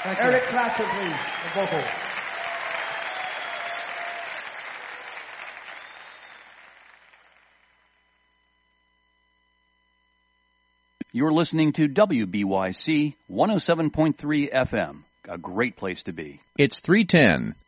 Eric Clapton, please, the vocal. You're listening to WBYC 107.3 FM, a great place to be. It's 3:10.